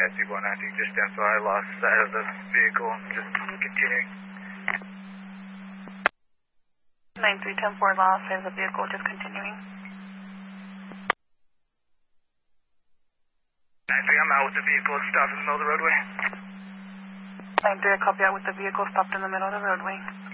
C490, just stand by, lost sight of the vehicle, just continuing. 9310-4 lost sight of the vehicle, just continuing. 93, I'm out with the vehicle, stopped in the middle of the roadway. 93, I copy out with the vehicle, stopped in the middle of the roadway.